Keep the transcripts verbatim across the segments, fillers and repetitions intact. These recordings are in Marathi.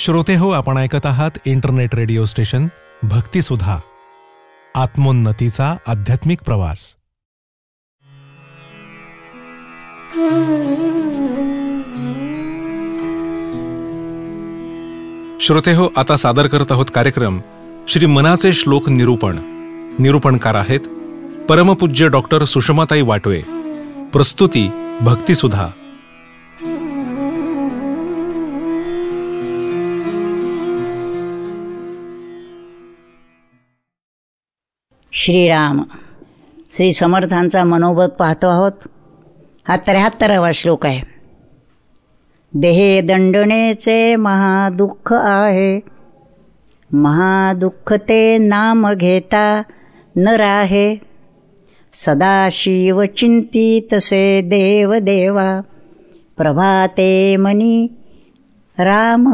श्रोते हो, आपण ऐकत आहात इंटरनेट रेडिओ स्टेशन भक्तिसुधा, आत्मोन्नतीचा आध्यात्मिक प्रवास. श्रोते हो, आता सादर करत आहोत कार्यक्रम श्री मनाचे श्लोक निरूपण. निरूपणकार आहेत परमपूज्य डॉक्टर सुषमाताई वाटवे. प्रस्तुती भक्तिसुधा. श्रीराम. श्री समर्थांचा मनोबत पाहतो आहोत. हा त्र्याहत्तरावा श्लोक आहे. देहे दंडनेचे महादुःख आहे, महादुःख ते नाम घेता न राहे. सदाशिव चिंतितसे देव देवा, प्रभाते मनी राम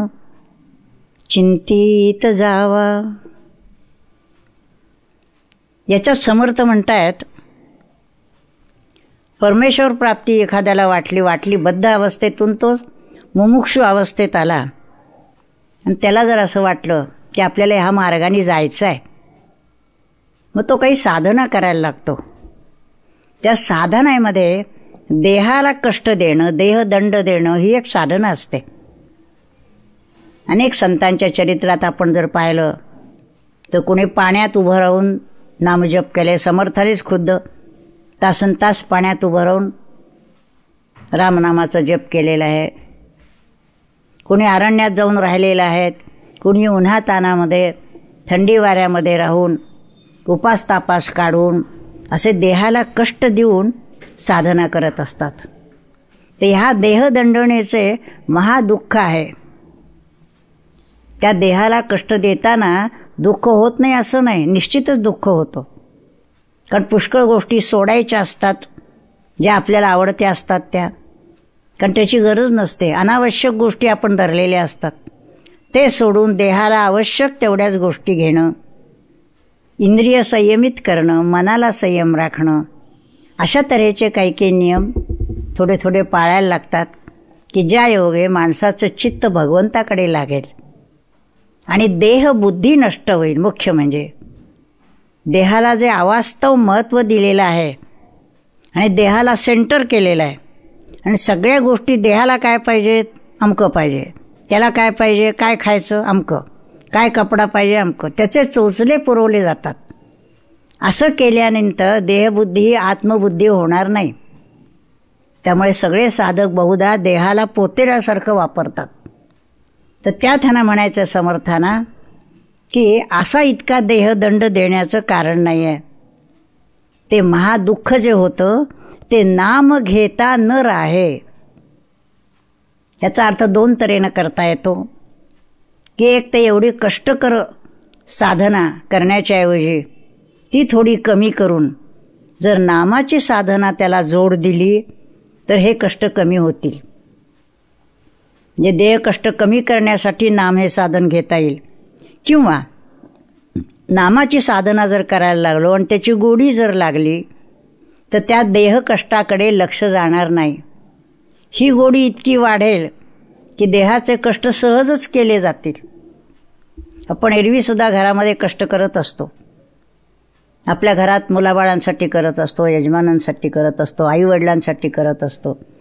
चिंतित जावा. याच्यात समर्थ म्हणतायत, परमेश्वर प्राप्ती एखाद्याला वाटली वाटली बद्ध अवस्थेतून तो मुमुक्षु अवस्थेत आला आणि त्याला जर असं वाटलं की आपल्याला ह्या मार्गाने जायचं आहे, मग तो काही साधना करायला लागतो. त्या साधनामध्ये देहाला कष्ट देणं, देहदंड देणं ही एक साधना असते. अनेक संतांच्या चरित्रात आपण जर पाहिलं तर कोणी पाण्यात उभं राहून नामजप केले. समर्थानेच खुद्द तासन तास पाण्यात उभं राहून रामनामाचा जप केलेला आहे. कोणी अरण्यात जाऊन राहिलेलं आहेत, कोणी उन्हातानामध्ये थंडी वाऱ्यामध्ये राहून उपास तापास काढून असे देहाला कष्ट देऊन साधना करत असतात. तर ह्या देहदंडनेचे महादुःख आहे. त्या देहाला कष्ट देताना दुःख होत नाही असं नाही, निश्चितच दुःख होतं. कारण पुष्कळ गोष्टी सोडायच्या असतात, ज्या आपल्याला आवडत्या असतात त्या, कारण त्याची गरज नसते. अनावश्यक गोष्टी आपण धरलेल्या असतात, ते सोडून देहाला आवश्यक तेवढ्याच गोष्टी घेणं, इंद्रिय संयमित करणं, मनाला संयम राखणं, अशा तऱ्हेचे काही काही नियम थोडे थोडे पाळायला लागतात की ज्या योगे माणसाचं चित्त भगवंताकडे लागेल आणि देह बुद्धी नष्ट होईल. मुख्य म्हणजे देहाला जे अवास्तव महत्त्व दिलेलं आहे आणि देहाला सेंटर केलेलं आहे आणि सगळ्या गोष्टी देहाला काय पाहिजेत, अमकं पाहिजे, त्याला काय पाहिजे, काय खायचं अमकं, काय कपडा पाहिजे अमकं, त्याचे चोचले पुरवले जातात. असं केल्यानंतर देहबुद्धी ही आत्मबुद्धी होणार नाही. त्यामुळे सगळे साधक बहुधा देहाला पोतेल्यासारखं वापरतात. तर त्या त्यांना म्हणायचं समर्थाना की असा इतका देहदंड देण्याचं कारण नाही आहे. ते महादुःख जे होतं ते नाम घेता न राहे. याचा अर्थ दोन तऱ्हेनं करता येतो की एक तर एवढी कष्टकर साधना करण्याच्या ऐवजी ती थोडी कमी करून जर नामाची साधना त्याला जोड दिली तर हे कष्ट कमी होतील. म्हणजे देह कष्ट कमी करण्यासाठी नाम हे साधन घेता येईल. किंवा नामाची साधना जर करायला लागलो आणि त्याची गोडी जर लागली तर त्या देह कष्टाकडे लक्ष जाणार नाही. ही गोडी इतकी वाढेल की देहाचे कष्ट सहजच केले जातील. आपण एरवीसुद्धा घरामध्ये कष्ट करत असतो. आपल्या घरात मुलाबाळांसाठी करत असतो, यजमानांसाठी करत असतो, आईवडिलांसाठी करत असतो.